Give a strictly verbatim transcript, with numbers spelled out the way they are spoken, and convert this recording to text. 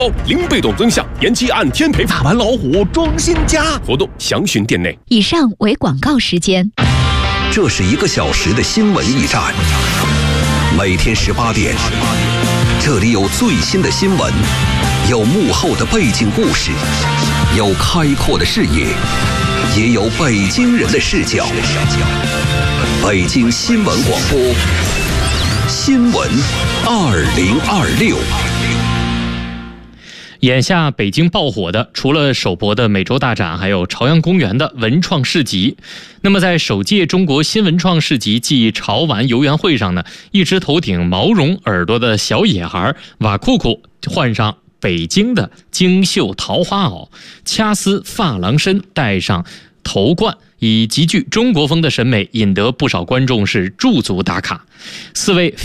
哦，零被动增项，延期按天赔付。 大完老虎装新家， 活动详询店内。 以上为广告时间。 这是一个小时的新闻驿站，每天十八点，这里有最新的新闻，有幕后的背景故事，有开阔的视野，也有北京人的视角。北京新闻广播，新闻二零二六。 眼下北京爆火的除了首博的美洲大展，还有朝阳公园的文创市集。那么在首届中国新文创市集暨潮玩游园会上呢，一只头顶毛绒耳朵的小野孩瓦库库换上北京的精绣桃花袄，掐丝发廊身，戴上头冠，以极具中国风的审美引得不少观众是驻足打卡。四位